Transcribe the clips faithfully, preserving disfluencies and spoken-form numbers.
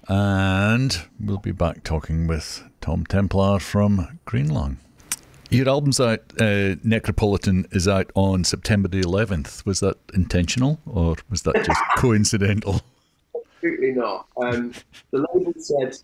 And we'll be back talking with Tom Templar from Green Lung. Your album's out, uh, Necropolitan is out on September the eleventh. Was that intentional or was that just coincidental? Absolutely not. Um, the label said,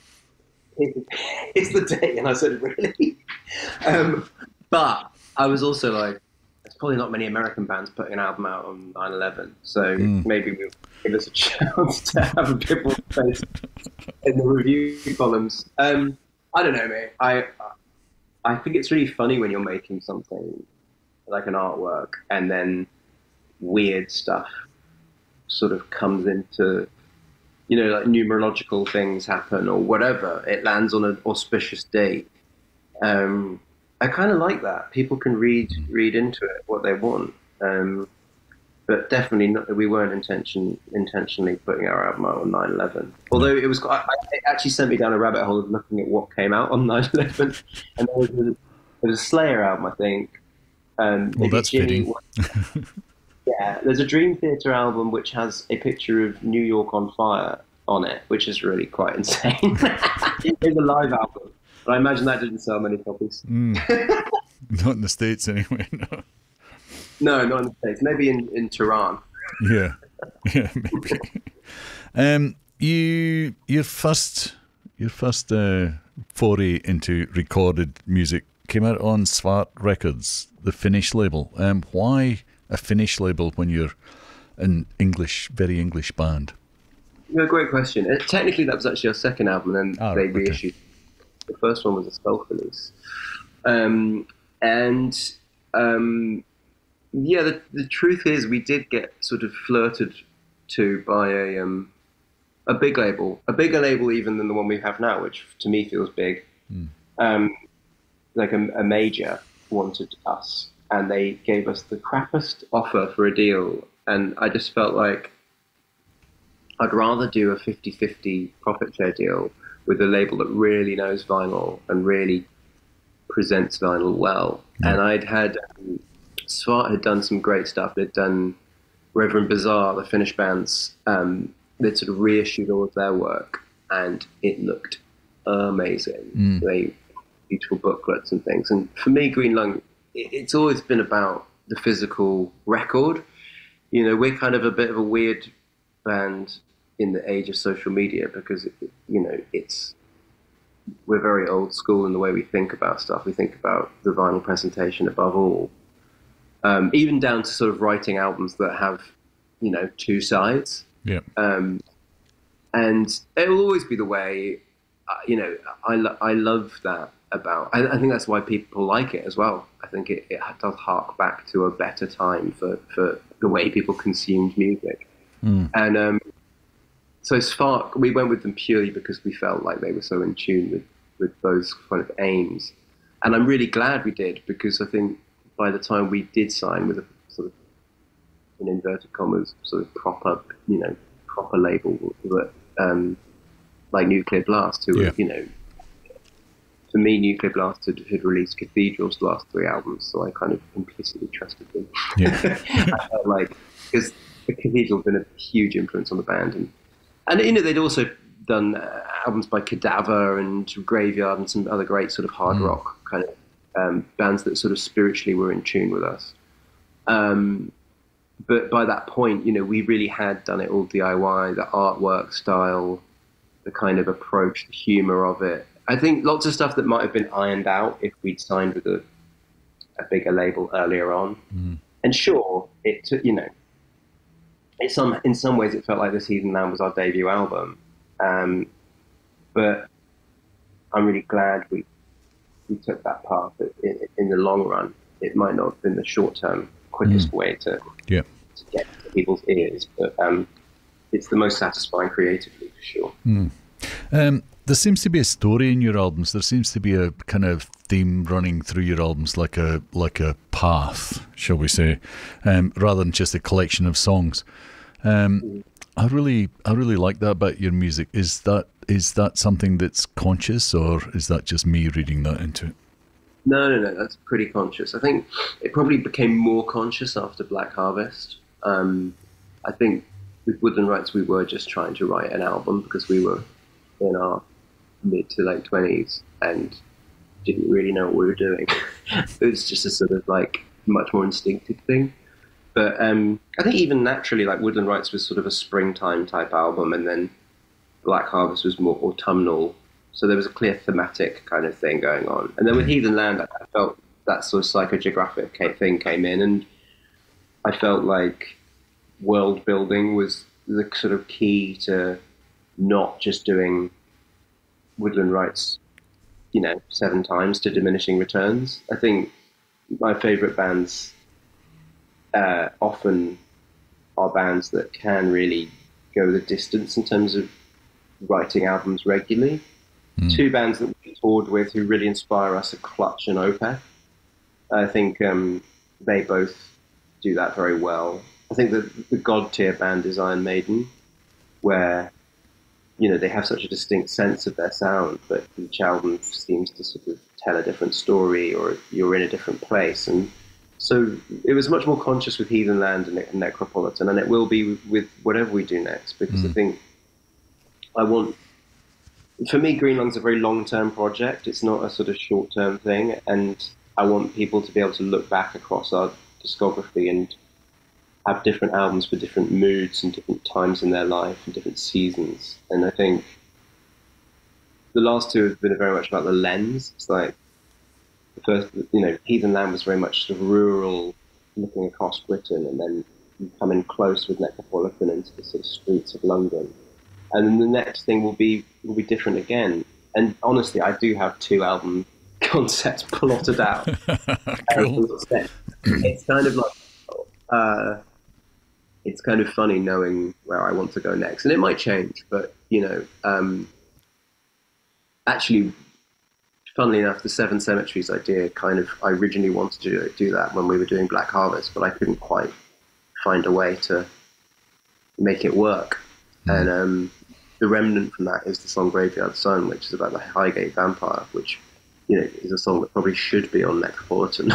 it's the date, and I said, really? Um, but I was also like, there's probably not many American bands putting an album out on nine eleven, so mm. maybe we'll give us a chance to have a bit more space in the review columns. Um, I don't know, mate. I I think it's really funny when you're making something like an artwork and then weird stuff sort of comes into, you know, like numerological things happen or whatever. It lands on an auspicious date. Um, I kind of like that. People can read read into it what they want. Um, but definitely not, we weren't intention, intentionally putting our album out on nine eleven. Although it was, I, it actually sent me down a rabbit hole of looking at what came out on nine eleven. And there was a, there was a Slayer album, I think. Um, well, that's fitting. Yeah, there's a Dream Theater album which has a picture of New York on fire on it, which is really quite insane. It's a live album, but I imagine that didn't sell many copies. Mm. Not in the States anyway, no. No, not in the States. Maybe in, in Tehran. Yeah, yeah, maybe. um, you your first your first uh, foray into recorded music came out on Svart Records, the Finnish label. Um, why a Finnish label when you're an English, very English band? Yeah, great question. Uh, technically, that was actually our second album, and then oh, they okay. reissued. The first one was a self-release, um, and. Um, Yeah, the, the truth is we did get sort of flirted to by a um, a big label, a bigger label even than the one we have now, which to me feels big. Mm. Um, like a, a major wanted us, and they gave us the crappiest offer for a deal, and I just felt like I'd rather do a fifty-fifty profit share deal with a label that really knows vinyl and really presents vinyl well. Mm. And I'd had... Um, Svart had done some great stuff. They'd done Reverend Bazaar, the Finnish bands. Um, they'd sort of reissued all of their work, and it looked amazing. Mm. They beautiful booklets and things. And for me, Green Lung, it, it's always been about the physical record. You know, we're kind of a bit of a weird band in the age of social media because, it, you know, it's we're very old school in the way we think about stuff. We think about the vinyl presentation above all. Um, even down to sort of writing albums that have, you know, two sides. Yeah. Um, and it will always be the way, uh, you know, I, lo I love that about, I, I think that's why people like it as well. I think it, it does hark back to a better time for, for the way people consumed music. Mm. And um, so Svart, we went with them purely because we felt like they were so in tune with, with those kind of aims. And I'm really glad we did, because I think by the time we did sign with a sort of, in inverted commas, sort of proper, you know, proper label, um, like Nuclear Blast, who yeah. were, you know, for me, Nuclear Blast had, had released Cathedral's last three albums, so I kind of implicitly trusted them. Yeah. I felt like, because the Cathedral had been a huge influence on the band, and and you know they'd also done uh, albums by Cadaver and Graveyard and some other great sort of hard mm. rock kind of. Um, bands that sort of spiritually were in tune with us. Um, but by that point, you know, we really had done it all D I Y, the artwork style, the kind of approach, the humor of it. I think lots of stuff that might have been ironed out if we'd signed with a, a bigger label earlier on. Mm. And sure, it took, you know, it some, in some ways it felt like This Heathen Land was our debut album. Um, but I'm really glad we we took that path. In, in the long run, it might not have been the short-term, quickest mm. way to, yeah. to get to people's ears, but um, it's the most satisfying creatively, for sure. Mm. Um, there seems to be a story in your albums. There seems to be a kind of theme running through your albums, like a like a path, shall we say, um, rather than just a collection of songs. Um, mm. I really, I really like that about your music. Is that is that something that's conscious, or is that just me reading that into it? No, no, no. That's pretty conscious. I think it probably became more conscious after Black Harvest. Um, I think with Woodland Rights, we were just trying to write an album because we were in our mid to late twenties and didn't really know what we were doing. It was just a sort of like much more instinctive thing. But um, I think even naturally, like Woodland Rights was sort of a springtime type album, and then Black Harvest was more autumnal. So there was a clear thematic kind of thing going on. And then with Heathen Land, I felt that sort of psychogeographic thing came in, and I felt like world building was the sort of key to not just doing Woodland Rights, you know, seven times to diminishing returns. I think my favorite bands uh, often are bands that can really go the distance in terms of writing albums regularly. Mm. Two bands that we toured with who really inspire us are Clutch and Opeth. I think um, they both do that very well. I think that the God tier band is Iron Maiden, where, you know, they have such a distinct sense of their sound, but each album seems to sort of tell a different story, or you're in a different place. And so it was much more conscious with Heathen Land and Necropolitan, and it will be with whatever we do next, because mm. I think I want, for me, Green Lung's a very long-term project. It's not a sort of short-term thing, and I want people to be able to look back across our discography and have different albums for different moods and different times in their life and different seasons. And I think the last two have been very much about the lens. It's like the first, you know, Heathen Land was very much sort of rural, looking across Britain, and then you come in close with Necropolitan into the sort of streets of London. And then the next thing will be will be different again. And honestly, I do have two album concepts plotted out. Cool. It's kind of like uh, it's kind of funny knowing where I want to go next, and it might change. But you know, um, actually, funnily enough, the Seven Cemeteries idea kind of I originally wanted to do, do that when we were doing Black Harvest, but I couldn't quite find a way to make it work. Mm. And um, the remnant from that is the song Graveyard Sun, which is about the Highgate vampire, which, you know, is a song that probably should be on Necropolitan.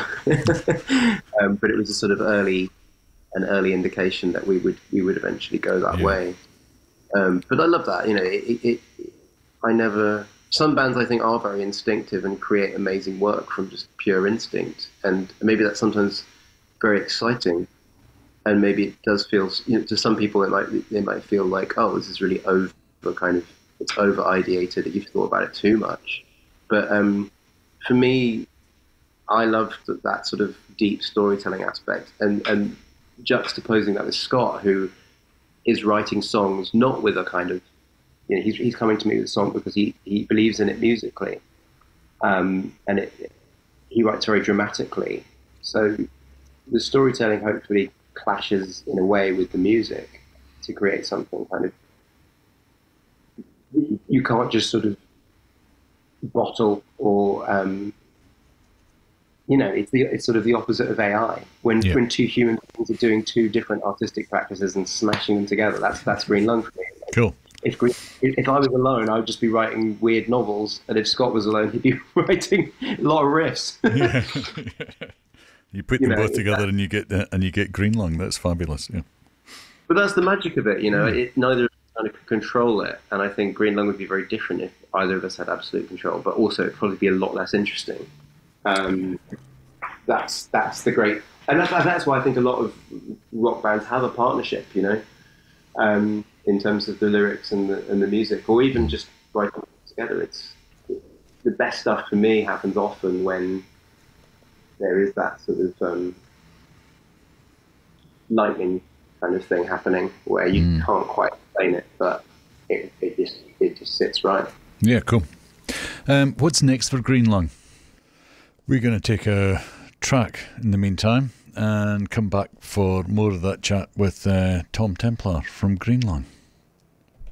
um, but it was a sort of early, an early indication that we would we would eventually go that yeah. way. Um, but I love that. You know, it, it, it, I never. Some bands I think are very instinctive and create amazing work from just pure instinct, and maybe that's sometimes very exciting. And maybe it does feel, you know, to some people it might they might feel like, oh, this is really over, kind of, it's over ideated, that you've thought about it too much. But um, for me, I love that, that sort of deep storytelling aspect, and, and juxtaposing that with Scott, who is writing songs not with a kind of, you know, he's he's coming to me with a song because he, he believes in it musically, um, and it, he writes very dramatically. So the storytelling hopefully clashes in a way with the music to create something kind of, you can't just sort of bottle or um, you know, it's the it's sort of the opposite of A I. When yeah. when two human beings are doing two different artistic practices and smashing them together, that's that's Green Lung for me. Cool. If if I was alone, I would just be writing weird novels, and if Scott was alone, he'd be writing a lot of riffs. Yeah. You put them you know, both together, and you get uh, and you get Green Lung. That's fabulous. Yeah. But that's the magic of it, you know. Mm. It, neither of us kind of control it, and I think Green Lung would be very different if either of us had absolute control. But also, it'd probably be a lot less interesting. Um, that's that's the great, and that's that's why I think a lot of rock bands have a partnership, you know, um, in terms of the lyrics and the and the music, or even just writing together. It's the best stuff for me happens often when there is that sort of um, lightning kind of thing happening where you mm. can't quite explain it, but it, it just it just sits right. Yeah, cool. Um, what's next for Green Lung? We're going to take a track in the meantime and come back for more of that chat with uh, Tom Templar from Green Lung.